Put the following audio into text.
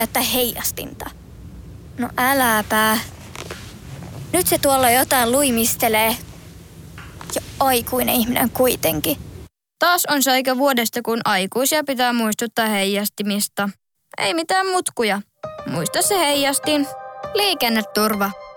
että heijastinta. No äläpä. Nyt se tuolla jotain luimistelee. Ja aikuinen ihminen kuitenkin. Taas on se aika vuodesta, kun aikuisia pitää muistuttaa heijastimista. Ei mitään mutkuja. Muista se heijastin. Liikenneturva.